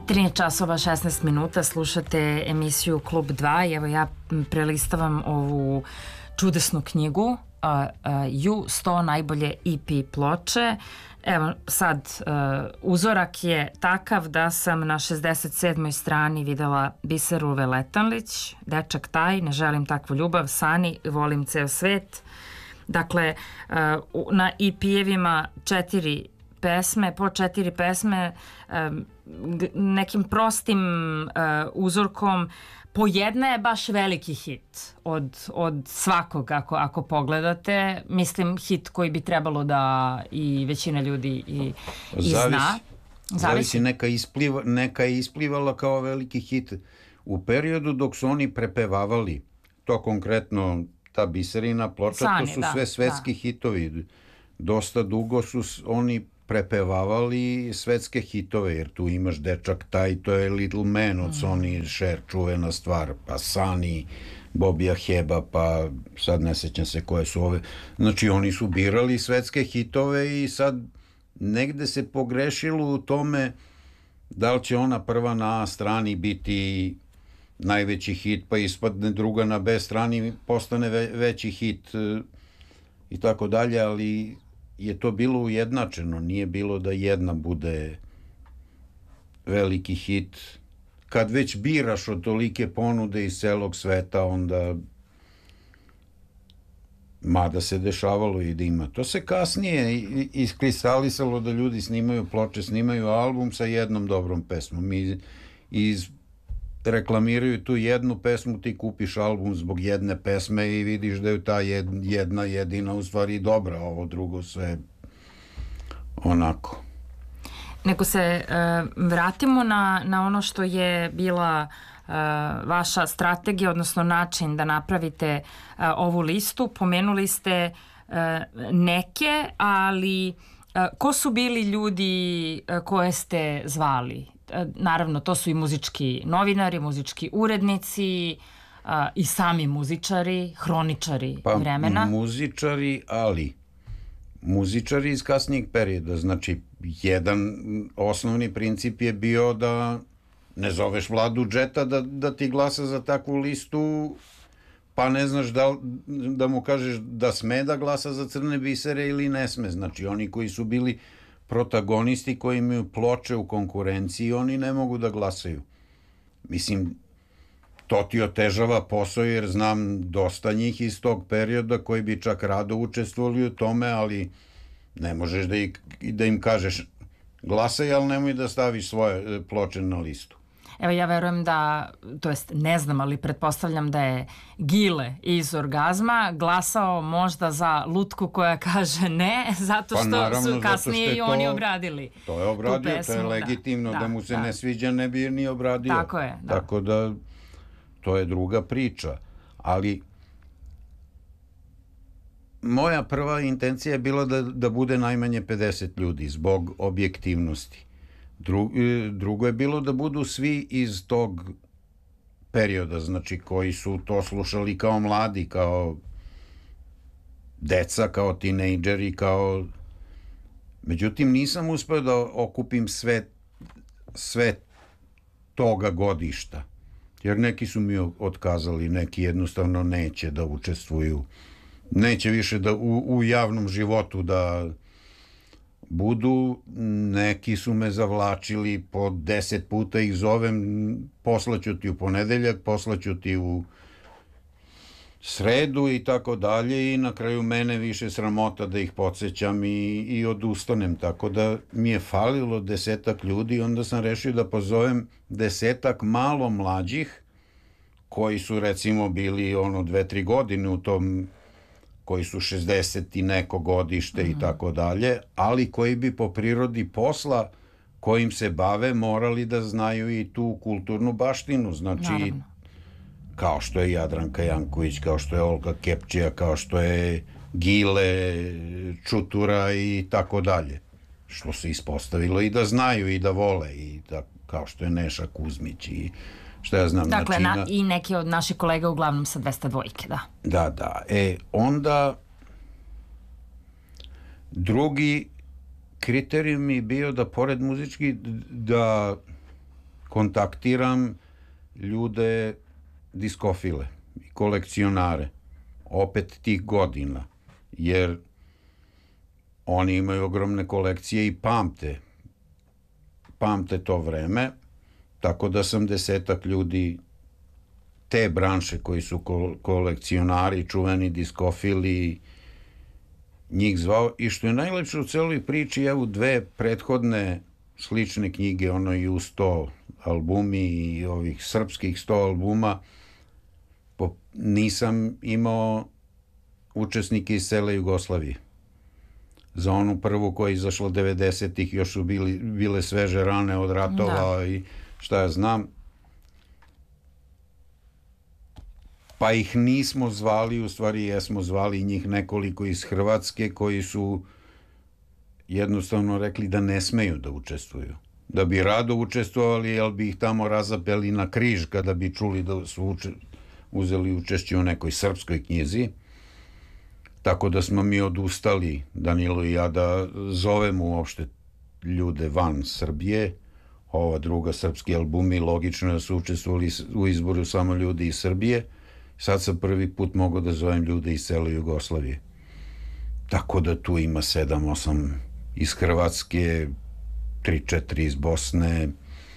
13 časova 16 minuta, slušate emisiju Klub 2 i evo ja prelistavam ovu čudesnu knjigu You 100 najbolje EP ploče. Evo sad, uzorak je takav da sam na 67. strani videla Biseru Veletanlić, Dečak taj, Ne želim takvu ljubav, Sani, Volim ceo svet. Dakle, na EP-evima 4 pesme, po 4 pesme, nekim prostim uzorkom. Po jedna je baš veliki hit od svakog, ako pogledate. Mislim, hit koji bi trebalo da i većina ljudi i zna. Zavisi, neka je isplivala kao veliki hit u periodu dok su oni prepevavali. To konkretno, ta Biserina ploča, to su sve svetski hitovi. Dosta dugo su oni prepevavali svetske hitove, jer tu imaš Dečak taj, to je Little Man od Sonny Cher, čuvena stvar, pa Sani, Bobija Heba, pa sad ne sećam se koje su ove. Znači, oni su birali svetske hitove i sad negde se pogrešilo u tome da li će ona prva na A strani biti najveći hit, pa ispadne druga na B strani, postane veći hit i tako dalje, ali je to bilo ujednačeno, nije bilo da jedna bude veliki hit. Kad već biraš od tolike ponude iz celog sveta, onda mada se dešavalo i da ima. To se kasnije iskristalisalo da ljudi snimaju ploče, snimaju album sa jednom dobrom pesmom i reklamiraju tu jednu pesmu, ti kupiš album zbog jedne pesme i vidiš da je ta jedna jedina u stvari dobra, ovo drugo sve onako. Nego se vratimo na ono što je bila vaša strategija, odnosno način da napravite ovu listu. Pomenuli ste neke, ali ko su bili ljudi koje ste zvali? Naravno, to su i muzički novinari, muzički urednici i sami muzičari, hroničari vremena. Pa muzičari, ali muzičari iz kasnijeg perioda. Znači, jedan osnovni princip je bio da ne zoveš Vladu Džeta da ti glasa za takvu listu, pa ne znaš da mu kažeš da sme da glasa za Crne bisere ili ne sme. Znači, oni koji su bili protagonisti koji imaju ploče u konkurenciji, oni ne mogu da glasaju. Mislim, to ti otežava posao, jer znam dosta njih iz tog perioda koji bi čak rado učestvovali u tome, ali ne možeš da im kažeš glasaj, ali nemoj da staviš svoje ploče na listu. Evo, ja verujem da, to jest ne znam, ali pretpostavljam da je Gile iz Orgazma glasao možda za Lutku koja kaže ne, zato što su kasnije i oni obradili. To je obradio, to je legitimno, da mu se ne sviđa, ne bi ni obradio. Tako je, da. Tako da, to je druga priča. Ali moja prva intencija je bila da bude najmanje 50 ljudi, zbog objektivnosti. Drugo je bilo da budu svi iz tog perioda, znači koji su to slušali kao mladi, kao deca, kao tinejdžeri, kao... Međutim, nisam uspeo da okupim sve toga godišta, jer neki su mi otkazali, neki jednostavno neće da učestvuju, neće više da u javnom životu da budu, neki su me zavlačili, po 10 puta ih zovem, poslaću ti u ponedeljak, poslaću ti u sredu i tako dalje, i na kraju mene više sramota da ih podsjećam i odustanem, tako da mi je falilo 10 ljudi, onda sam rešio da pozovem 10 malo mlađih koji su recimo bili 2-3 godine u tom, koji su 60 i neko godište i tako dalje, ali koji bi po prirodi posla kojim se bave morali da znaju i tu kulturnu baštinu, znači kao što je Jadranka Janković, kao što je Olga Kepčija, kao što je Gile, Čutura i tako dalje, što se ispostavilo i da znaju i da vole, i kao što je Neša Kuzmić i šta ja znam. Dakle, i neki od naših kolega uglavnom sa 202, da. Da. Onda drugi kriterijum je bio da pored muzički, da kontaktiram ljude diskofile i kolekcionare opet tih godina, jer oni imaju ogromne kolekcije i pamte to vreme, tako da sam 10 ljudi te branše koji su kolekcionari, čuveni diskofili, njih zvao. I što je najlepše u celoj priči, evo 2 prethodne slične knjige, ono i u 100 albumi i ovih srpskih 100 albuma, nisam imao učesnike iz cele Jugoslavije. Za onu prvu koja je izašla 90-ih još su bile sveže rane od ratova i šta ja znam. Pa ih nismo zvali, u stvari jesmo zvali njih nekoliko iz Hrvatske koji su jednostavno rekli da ne smeju da učestvuju. Da bi rado učestvovali, ali bi ih tamo razapeli na križ kada bi čuli da su uzeli učešće u nekoj srpskoj knjizi. Tako da smo mi odustali, Danilo i ja, da zovemo uopšte ljude van Srbije. Ova druga srpski albumi, logično da su učestvovali u izboru samo ljudi iz Srbije. Sad sam prvi put mogao da zovem ljude iz cele Jugoslavije. Tako da tu ima 7-8 iz Hrvatske, 3-4 iz Bosne,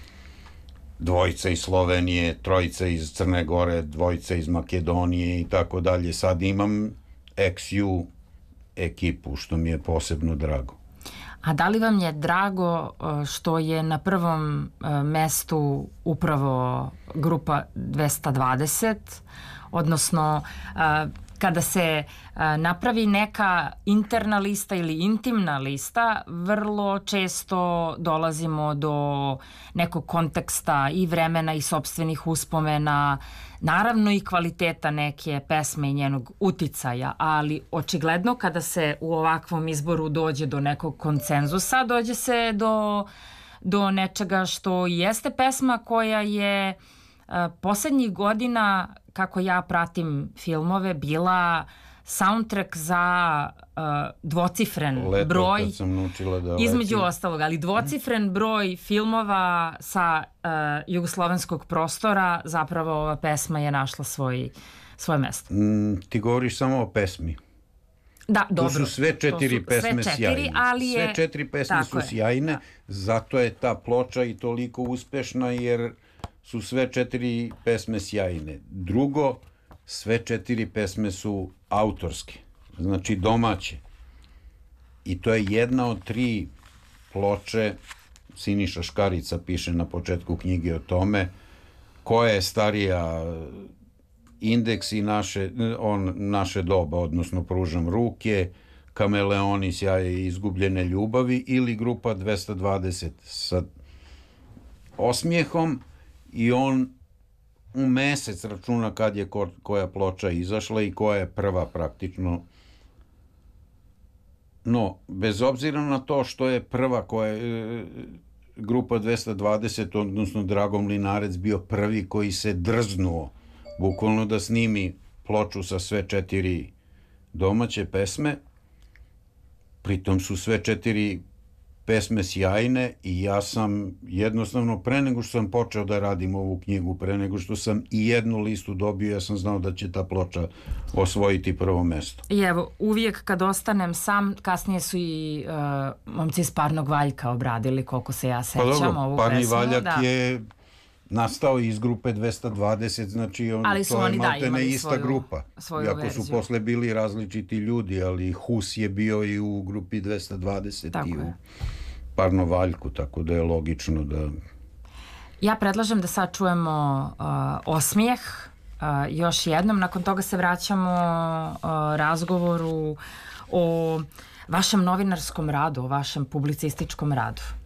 2 iz Slovenije, 3 iz Crne Gore, 2 iz Makedonije i tako dalje. Sad imam XU ekipu, što mi je posebno drago. A da li vam je drago što je na prvom mestu upravo grupa 220, odnosno kada se napravi neka interna lista ili intimna lista, vrlo često dolazimo do nekog konteksta i vremena i sopstvenih uspomena, naravno i kvaliteta neke pesme i njenog uticaja, ali očigledno kada se u ovakvom izboru dođe do nekog konsenzusa, dođe se do nečega što jeste pesma koja je poslednjih godina, kako ja pratim filmove, bila soundtrack za dvocifren broj, između ostalog, ali dvocifren broj filmova sa jugoslovenskog prostora. Zapravo ova pesma je našla svoje mesto. Ti govoriš samo o pesmi. Da, dobro. Tu su sve 4 pesme sjajne. Sve 4 pesme su sjajne, zato je ta ploča i toliko uspešna, jer su sve 4 pesme sjajne. Drugo, sve 4 pesme su autorske, znači domaće. I to je jedna od 3 ploče, Siniša Škarica piše na početku knjige o tome, koja je starija, Indeks i naše doba, odnosno Pružam ruke, Kameleoni, Sjaje i izgubljene ljubavi, ili grupa 220 sa osmijehom, i on u mesec računa kad je koja ploča izašla i koja je prva praktično. No, bez obzira na to što je prva grupa 220, odnosno Drago Mlinarec, bio prvi koji se drznuo bukvalno da snimi ploču sa sve 4 domaće pesme, pritom su sve 4 pesme sjajne, i ja sam jednostavno, pre nego što sam počeo da radim ovu knjigu, pre nego što sam i jednu listu dobio, ja sam znao da će ta ploča osvojiti prvo mesto. I evo, uvijek kad ostanem sam, kasnije su i momci iz Parnog Valjka obradili, koliko se ja sećam, ovu pesmu. Parni Valjak je nastao iz grupe 220, znači to je maltene ista grupa. Iako su posle bili različiti ljudi, ali Hus je bio i u grupi 220 i u Parnom Valjku, tako da je logično da... Ja predlažem da sad čujemo Osmijeh još jednom, nakon toga se vraćamo razgovoru o vašem novinarskom radu, o vašem publicističkom radu.